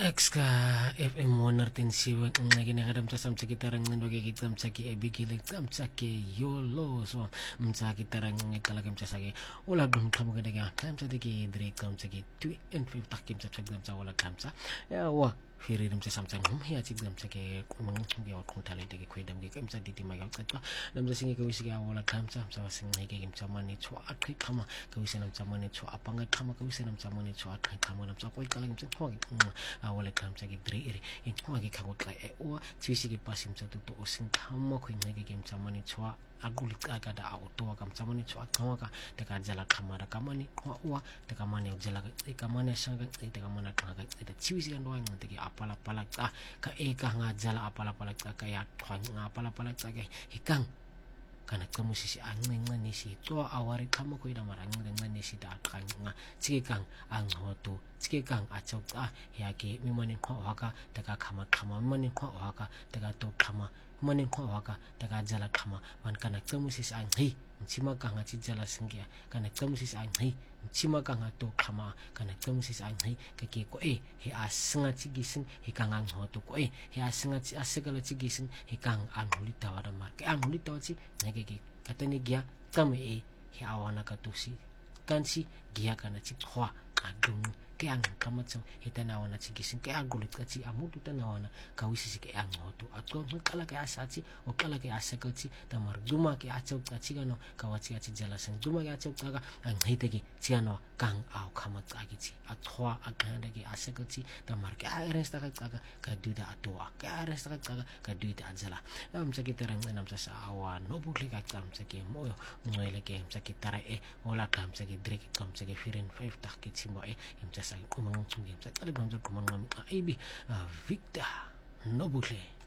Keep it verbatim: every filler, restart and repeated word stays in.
Exka F M one siwek nginakadam sa samsa kitarang nindwagi kitam saki ebigilik tam saki yolo so msa kitarang ngitalagam sa saki wala dum kam gadaga tam sa diki dre kam saki tu and fifth takim sa sagam sa wala tam sa ya wa firi dum sa samsa hum hiya tigam saki kumang ngi wa kontale diki kwedam gi kam sa diti magal katwa dam sa singi kawisi ga wala tam sa sa singi gi kim sa mani chwa akhi kama kawisi nam sa mani chwa apanga kama kawisi nam sa mani chwa akhi kama nam sa koi kalang sa hogi awale kam sa gidre iri in chwa gi kagot lai e o twisi gi pasim sa tu to osin kama ko ngi gi sa mani chwa agulit aga da auto kam sa mani chwa kama ka te ka jala kama da kama ni ko wa te ka mani jala ka kama ne sanga te ka mana ka ga te twisi ga ndoang te gi apala pala ka ka e ka nga jala apala pala ka ka ya thwa nga apala pala ka ga hikang kana kamu sisi angin ngani si to awari kamu ko ida marang ngani si da kan nga cikang ang hotu cikang achok a yake mimani ko waka daga kama kama mimani ko waka daga to kama mimani ko waka daga jala kama man kana kamu sisi ang hi mchima ka nga chi jala singya kana kamu sisi ang hi mchima ka nga to kama kana kamu sisi ang hi kake ko e hi asinga chigising hi kang ang hotu ko e hi asinga chi asegala chigising hi kang ang hulita wada mar ke ang hulita chi nagege katani gya kame e hi awana katusi kansi gya kana chi khwa adung ke ang kamatsam hitana wana chigising ke agulit ka chi amudu tanawana kawisi si ke ang hotu atko kala ke asachi o kala ke asakalchi tamar duma ke achau ka chi gano kawachi achi jalasan duma ke achau ka ang hitegi chiano kang au kamat agi chi athwa aganda ke asakalchi tamar ke ares ta ka ka duda atwa ke ares ta ka ka duda ajala nam sa kitarang nam sa awan no bukli ka kam sa ke mo ngoile ke sa kitara e wala kam sa ke drek kam sa ke firin five tak ke chimbo e im sa kumang chungim sa talibang kumang ngam aibi Victor Nobutle